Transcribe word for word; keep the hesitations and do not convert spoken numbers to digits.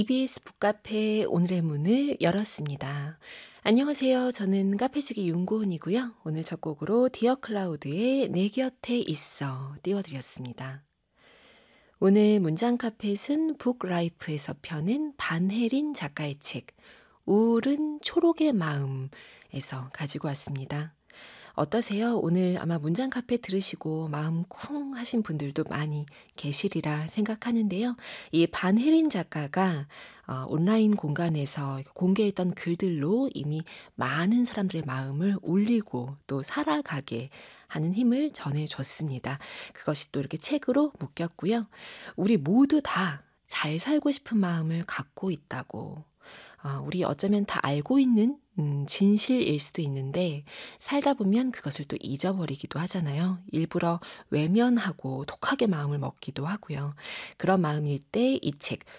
이비에스 북카페 오늘의 문을 열었습니다. 안녕하세요. 저는 카페지기 윤고은이고요. 오늘 첫 곡으로 디어 클라우드의 내 곁에 있어 띄워드렸습니다. 오늘 문장 카펫은 북라이프에서 펴낸 반혜린 작가의 책 우울은 초록의 마음에서 가지고 왔습니다. 어떠세요? 오늘 아마 문장 카페 들으시고 마음 쿵 하신 분들도 많이 계시리라 생각하는데요. 이 반혜린 작가가 어, 온라인 공간에서 공개했던 글들로 이미 많은 사람들의 마음을 울리고 또 살아가게 하는 힘을 전해줬습니다. 그것이 또 이렇게 책으로 묶였고요. 우리 모두 다 잘 살고 싶은 마음을 갖고 있다고. 아, 우리 어쩌면 다 알고 있는 음, 진실일 수도 있는데 살다 보면 그것을 또 잊어버리기도 하잖아요. 일부러 외면하고 독하게 마음을 먹기도 하고요. 그런 마음일 때 이 책